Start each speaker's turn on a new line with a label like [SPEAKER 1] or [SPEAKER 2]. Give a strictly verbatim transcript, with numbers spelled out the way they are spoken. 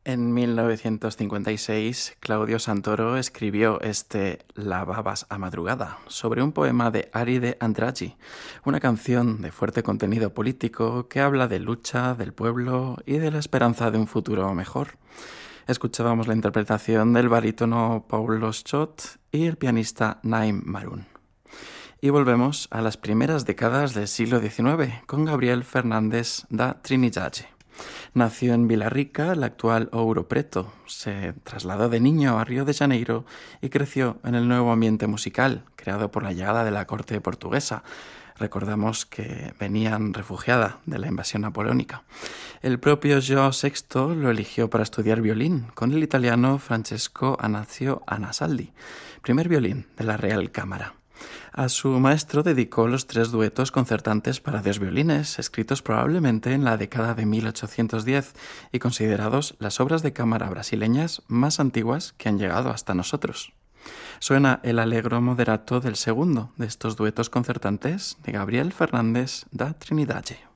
[SPEAKER 1] En mil novecientos cincuenta y seis, Claudio Santoro escribió este Lavabas a madrugada, sobre un poema de Ari de Andrade, una canción de fuerte contenido político que habla de lucha, del pueblo y de la esperanza de un futuro mejor. Escuchábamos la interpretación del barítono Paulo Schott y el pianista Naim Maroun. Y volvemos a las primeras décadas del siglo diecinueve con Gabriel Fernández da Trindade. Nació en Villarrica, la actual Ouro Preto. Se trasladó de niño a Río de Janeiro y creció en el nuevo ambiente musical creado por la llegada de la corte portuguesa. Recordamos que venían refugiada de la invasión napoleónica. El propio João sexto lo eligió para estudiar violín con el italiano Francesco Anazio Anasaldi, primer violín de la Real Cámara. A su maestro dedicó los tres duetos concertantes para dos violines, escritos probablemente en la década de mil ochocientos diez y considerados las obras de cámara brasileñas más antiguas que han llegado hasta nosotros. Suena el allegro moderato del segundo de estos duetos concertantes de Gabriel Fernández da Trindade.